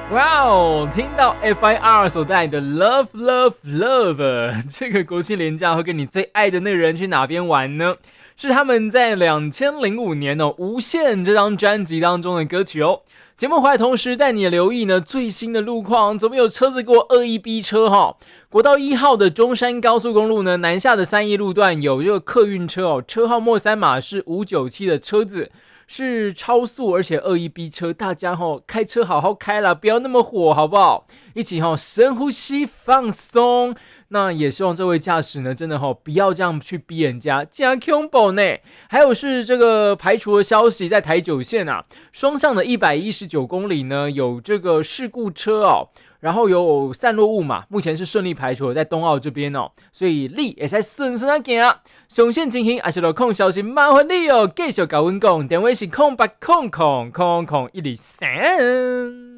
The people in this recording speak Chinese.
哇哦！听到 FIR 所带来的 Love Love Love，这个国庆连假会跟你最爱的那个人去哪边玩呢？是他们在2005年《无限》这张专辑当中的歌曲哦。节目回来同时带你留意呢最新的路况，怎么有车子给我恶意逼车哈？国道1号的中山高速公路呢，南下的3义路段有这个客运车哦，车号末3码是597的车子。是超速，而且恶意逼车，大家开车好好开啦，不要那么火，好不好？一起深呼吸，放松。那也希望这位驾驶呢，真的不要这样去逼人家，这样恐怖呢。还有是这个排除的消息，在台九线啊，双向的119公里呢，有这个事故车哦。然后有散落物嘛，目前是顺利排除在东澳这边哦，所以你会使顺顺啊行。上线情形还是落空消息，麻烦你哦，继续跟阮讲，电话是080000000123。